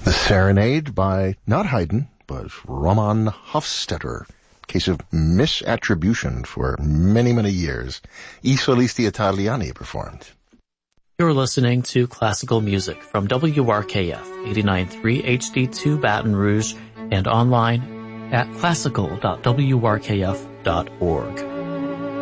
The Serenade by, not Haydn, but Roman Hofstetter. Case of misattribution for many, many years. I Solisti Italiani performed. You're listening to classical music from WRKF 89.3 HD2 Baton Rouge and online at classical.wrkf.org.